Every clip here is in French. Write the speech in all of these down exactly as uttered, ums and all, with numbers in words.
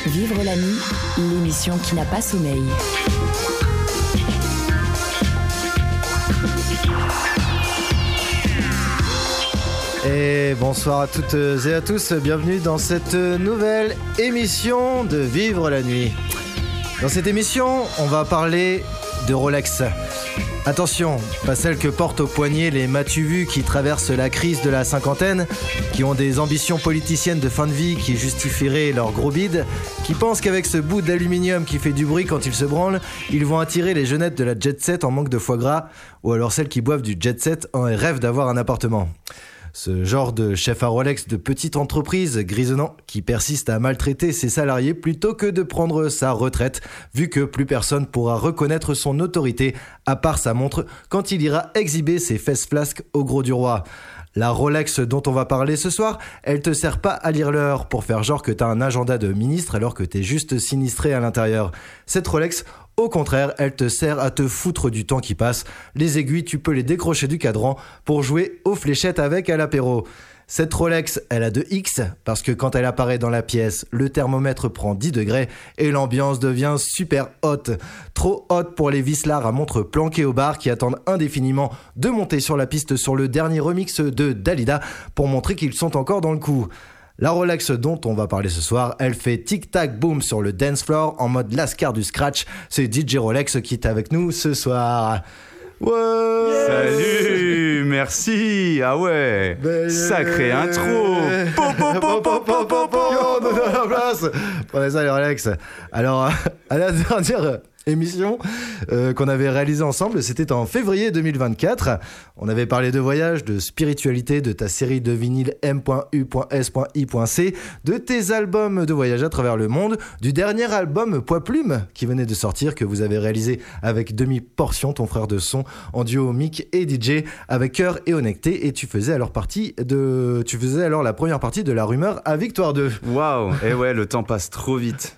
Vivre la nuit, l'émission qui n'a pas sommeil. Et bonsoir à toutes et à tous, bienvenue dans cette nouvelle émission de Vivre la nuit. Dans cette émission, on va parler de Rolex. Attention, pas celle que portent au poignet les m'as-tu vu qui traversent la crise de la cinquantaine, qui ont des ambitions politiciennes de fin de vie qui justifieraient leur gros bide, qui pensent qu'avec ce bout d'aluminium qui fait du bruit quand ils se branlent, ils vont attirer les jeunettes de la jet set en manque de foie gras, ou alors celles qui boivent du jet set en rêvent d'avoir un appartement. Ce genre de chef à Rolex de petite entreprise grisonnant qui persiste à maltraiter ses salariés plutôt que de prendre sa retraite, vu que plus personne pourra reconnaître son autorité à part sa montre quand il ira exhiber ses fesses flasques au gros du roi. La Rolex dont on va parler ce soir, elle te sert pas à lire l'heure pour faire genre que t'as un agenda de ministre alors que t'es juste sinistré à l'intérieur. Cette Rolex, au contraire, elle te sert à te foutre du temps qui passe. Les aiguilles, tu peux les décrocher du cadran pour jouer aux fléchettes avec à l'apéro. Cette Rolex, elle a de X, parce que quand elle apparaît dans la pièce, le thermomètre prend dix degrés et l'ambiance devient super haute. Trop haute pour les vislards à montre planqués au bar qui attendent indéfiniment de monter sur la piste sur le dernier remix de Dalida pour montrer qu'ils sont encore dans le coup. La Rolex dont on va parler ce soir, elle fait tic-tac-boom sur le dance floor en mode Lascar du scratch. C'est D J Rolex qui est avec nous ce soir. Ouais. Yes. Salut, merci. Ah ouais, ben sacré euh... intro. Prenez ça les Rolex. Alors, à la dernière émission euh, qu'on avait réalisée ensemble, c'était en février deux mille vingt-quatre. On avait parlé de voyage, de spiritualité, de ta série de vinyle M U S I C, de tes albums de voyage à travers le monde, du dernier album Poids Plume qui venait de sortir, que vous avez réalisé avec Demi Portion, ton frère de son, en duo mic et D J, avec cœur et honnêteté, et tu faisais alors partie de, tu faisais alors la première partie de La Rumeur à Victoire deux. Waouh, et ouais, le temps passe trop vite.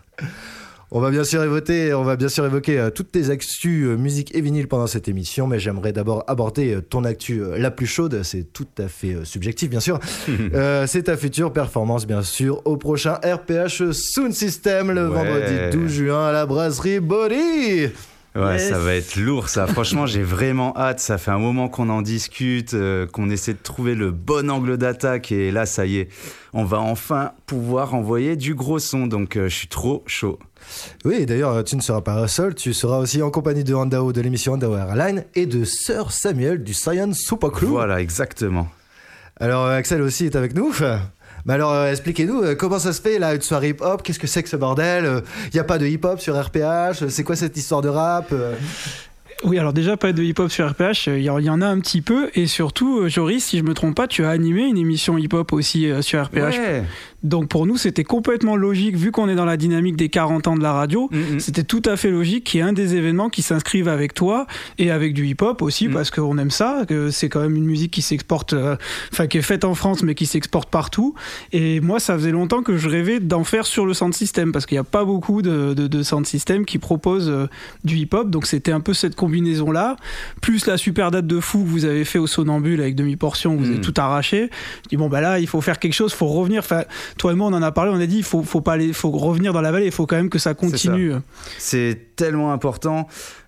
On va bien sûr évoquer, on va bien sûr évoquer euh, toutes tes actus euh, musique et vinyle pendant cette émission, mais j'aimerais d'abord aborder euh, ton actu euh, la plus chaude. C'est tout à fait euh, subjectif, bien sûr. euh, c'est ta future performance, bien sûr, au prochain R P H Sound System le ouais. vendredi douze juin à la brasserie Body. Ouais, yes. Ça va être lourd, ça. Franchement, j'ai vraiment hâte. Ça fait un moment qu'on en discute, euh, qu'on essaie de trouver le bon angle d'attaque. Et là, ça y est, on va enfin pouvoir envoyer du gros son. Donc, euh, je suis trop chaud. Oui, et d'ailleurs, tu ne seras pas seul. Tu seras aussi en compagnie de Andao de l'émission Andao Airline et de Sir Samuel du Science Super Crew. Voilà, exactement. Alors, Axel aussi est avec nous. Bah alors, euh, expliquez-nous, euh, comment ça se fait, là, une soirée hip-hop? Qu'est-ce que c'est que ce bordel? Il n'y a pas de hip-hop sur R P H? C'est quoi cette histoire de rap? euh... Oui, alors déjà, pas de hip-hop sur R P H, il y, y en a un petit peu. Et surtout, Joris, si je me trompe pas, tu as animé une émission hip-hop aussi euh, sur R P H. Ouais. Donc pour nous, c'était complètement logique, vu qu'on est dans la dynamique des quarante ans de la radio, mm-hmm. c'était tout à fait logique qu'il y ait un des événements qui s'inscrive avec toi et avec du hip-hop aussi, mm. parce qu'on aime ça, que c'est quand même une musique qui s'exporte, enfin euh, qui est faite en France, mais qui s'exporte partout. Et moi, ça faisait longtemps que je rêvais d'en faire sur le sound system, parce qu'il n'y a pas beaucoup de, de, de sound system qui proposent euh, du hip-hop, donc c'était un peu cette combinaison-là, plus la super date de fou que vous avez fait au Somnambule avec Demi Portion, vous mm. avez tout arraché. Je dis bon bah là, il faut faire quelque chose, il faut revenir, enfin toi et moi on en a parlé, on a dit il faut, faut, pas aller, faut revenir dans la vallée, il faut quand même que ça continue. C'est, ça. C'est tellement important.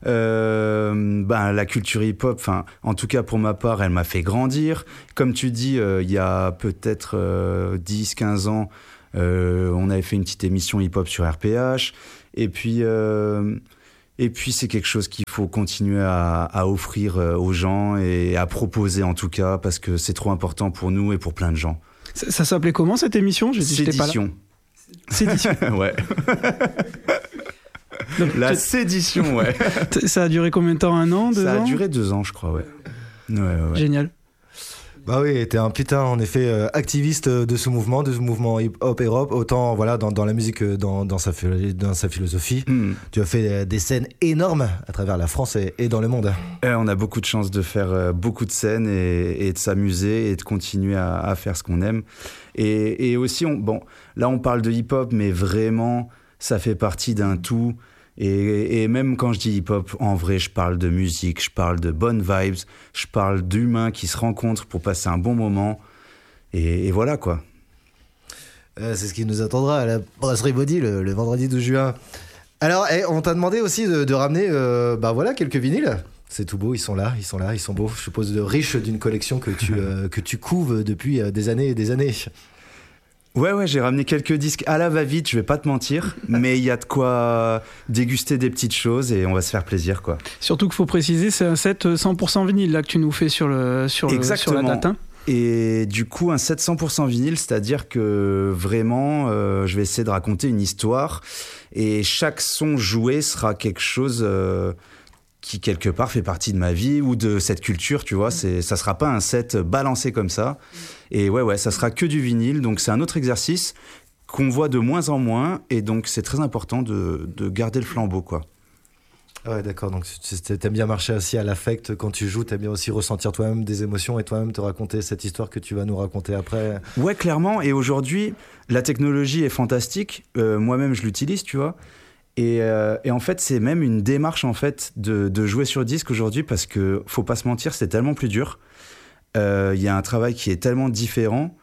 Euh, ben, la culture hip-hop, en tout cas pour ma part, elle m'a fait grandir. Comme tu dis, euh, il y a peut-être euh, dix quinze ans, euh, on avait fait une petite émission hip-hop sur R P H. Et puis, euh, et puis c'est quelque chose qu'il faut continuer à, à offrir aux gens et à proposer en tout cas, parce que c'est trop important pour nous et pour plein de gens. Ça, ça s'appelait comment cette émission? J'ai dit, j'étais pas là. Sédition. Ouais. Donc, la tu... sédition, ouais. Ça a duré combien de temps? Un an, deux Ça ans? Ça a duré deux ans, je crois, ouais. Ouais, ouais, ouais. Génial. Bah oui, t'es un putain, en effet, euh, activiste de ce mouvement, de ce mouvement hip-hop Europe, autant voilà, dans, dans la musique que dans, dans, sa, dans sa philosophie. Mm. Tu as fait des scènes énormes à travers la France et, et dans le monde. Et on a beaucoup de chance de faire euh, beaucoup de scènes et, et de s'amuser et de continuer à, à faire ce qu'on aime. Et, et aussi, on, bon, là on parle de hip-hop, mais vraiment, ça fait partie d'un tout. Et, et même quand je dis hip-hop, en vrai, je parle de musique, je parle de bonnes vibes, je parle d'humains qui se rencontrent pour passer un bon moment. Et, et voilà, quoi. Euh, c'est ce qui nous attendra à la Brasserie Body le, le vendredi douze juin. Alors, eh, on t'a demandé aussi de, de ramener euh, bah voilà, quelques vinyles. C'est tout beau, ils sont là, ils sont là, ils sont beaux. Je suppose de riches d'une collection que tu, euh, que tu couves depuis euh, des années et des années. Ouais, ouais, j'ai ramené quelques disques à la va-vite, je vais pas te mentir, mais il y a de quoi déguster des petites choses et on va se faire plaisir, quoi. Surtout qu'il faut préciser, c'est un set cent pour cent vinyle là que tu nous fais sur, le, sur, le, sur la date. Hein. Et du coup, un set cent pour cent vinyle, c'est-à-dire que vraiment, euh, je vais essayer de raconter une histoire et chaque son joué sera quelque chose... Euh, qui quelque part fait partie de ma vie ou de cette culture, tu vois, c'est, ça sera pas un set balancé comme ça. Et ouais, ouais, ça sera que du vinyle, donc c'est un autre exercice qu'on voit de moins en moins, et donc c'est très important de, de garder le flambeau, quoi. Ouais, d'accord, donc t'aimes bien marcher aussi à l'affect quand tu joues, t'aimes bien aussi ressentir toi-même des émotions et toi-même te raconter cette histoire que tu vas nous raconter après. Ouais, clairement, et aujourd'hui, la technologie est fantastique, euh, moi-même je l'utilise, tu vois. Et, euh, et en fait, c'est même une démarche en fait de, de jouer sur disque aujourd'hui parce que faut pas se mentir, c'est tellement plus dur. Il euh, y a un travail qui est tellement différent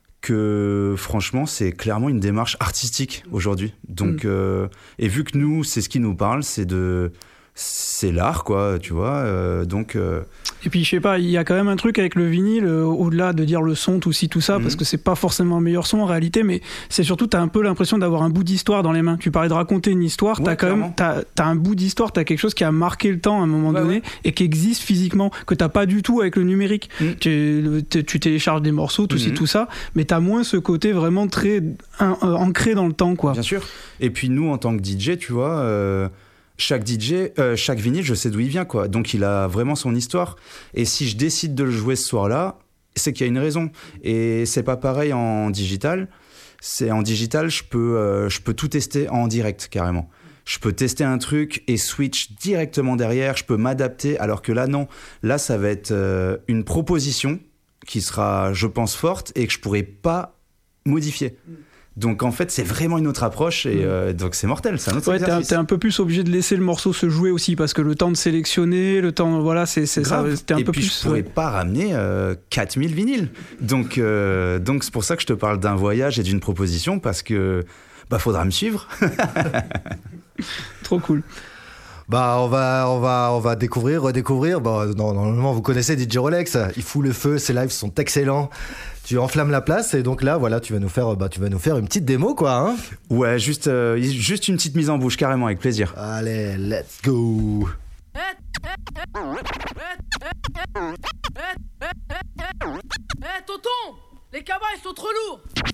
que franchement, c'est clairement une démarche artistique aujourd'hui. Donc, mmh. euh, et vu que nous, c'est ce qui nous parle, c'est de, c'est l'art, quoi, tu vois. Euh, donc. Euh... Et puis, je sais pas, il y a quand même un truc avec le vinyle, euh, au-delà de dire le son, tout ci, tout ça, mmh. parce que c'est pas forcément un meilleur son en réalité, mais c'est surtout, t'as un peu l'impression d'avoir un bout d'histoire dans les mains. Tu parlais de raconter une histoire, ouais, t'as quand même, t'as, t'as un bout d'histoire, t'as quelque chose qui a marqué le temps à un moment ouais, donné, ouais. et qui existe physiquement, que t'as pas du tout avec le numérique. Mmh. Tu, tu télécharges des morceaux, tout mmh. ci, tout ça, mais t'as moins ce côté vraiment très un, euh, ancré dans le temps, quoi. Bien sûr. Et puis nous, en tant que D J, tu vois, euh... chaque D J, euh, chaque vinyle, je sais d'où il vient, quoi. Donc, il a vraiment son histoire. Et si je décide de le jouer ce soir-là, c'est qu'il y a une raison. Et c'est pas pareil en digital. C'est en digital, je peux, euh, je peux tout tester en direct, carrément. Je peux tester un truc et switch directement derrière. Je peux m'adapter. Alors que là, non. Là, ça va être euh, une proposition qui sera, je pense, forte et que je pourrai pas modifier. Donc en fait c'est vraiment une autre approche et euh, donc c'est mortel, c'est un autre ouais, exercice. T'es un, t'es un peu plus obligé de laisser le morceau se jouer aussi parce que le temps de sélectionner, le temps, voilà, c'est, c'est ça, t'es un et peu puis plus. Je pourrais ouais. pas ramener euh, quatre mille vinyles, donc euh, donc c'est pour ça que je te parle d'un voyage et d'une proposition parce que bah faudra me suivre. Trop cool. Bah on va on va on va découvrir redécouvrir. Bon non, normalement vous connaissez D J Rolex, il fout le feu, ses lives sont excellents. Tu enflammes la place et donc là voilà tu vas nous faire bah tu vas nous faire une petite démo quoi hein. Ouais juste euh, juste une petite mise en bouche carrément avec plaisir. Allez let's go. Eh tonton, les cabas ils sont trop lourds.